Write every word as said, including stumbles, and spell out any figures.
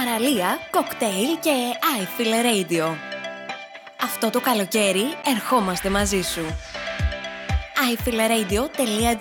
παραλία, κοκτέιλ και iFeel Radio. Αυτό το καλοκαίρι ερχόμαστε μαζί σου. άι φι ελ radio τελεία